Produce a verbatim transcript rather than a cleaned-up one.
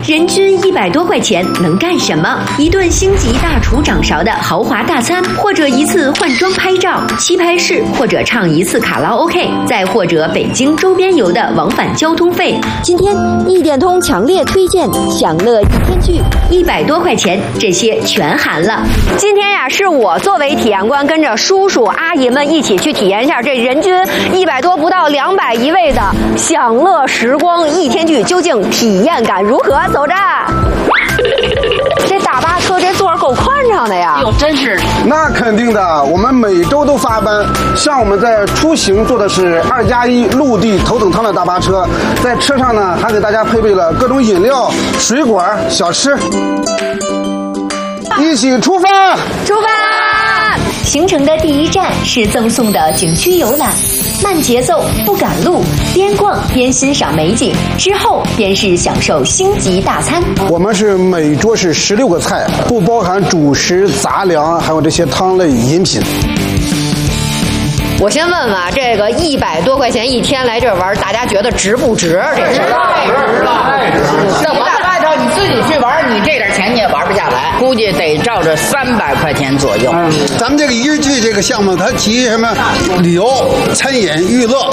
人均一百多块钱能干什么？一顿星级大厨掌勺的豪华大餐，或者一次换装拍照、棋牌室，或者唱一次卡拉 OK， 再或者北京周边游的往返交通费。 今天一点通强烈推荐享乐一天剧， 一百多块钱，这些全含了。 今天呀，是我作为体验官，跟着叔叔阿姨们一起去体验一下这人均一百多不到两百一位的享乐时光一天剧，究竟体验感如何？走着。这大巴车这座够宽敞的呀！ 哟，真是。 那肯定的，我们每周都发班。像我们在出行坐的是二加一陆地头等舱的大巴车，在车上呢还给大家配备了各种饮料、水果、小吃。一起出发！ 出发！ 行程的第一站是赠送的景区游览，慢节奏不赶路，边逛边欣赏美景，之后便是享受星级大餐。 我们是每桌是十六个菜，不包含主食、杂粮，还有这些汤类饮品。 我先问问啊，这个一百多块钱一天来这玩，大家觉得值不值？这是太值了，太值了！这我在外头你自己去玩，你这点钱你也玩不下来，估计得照着三百块钱左右。 咱们这个一日剧这个项目，它提什么旅游、餐饮、娱乐。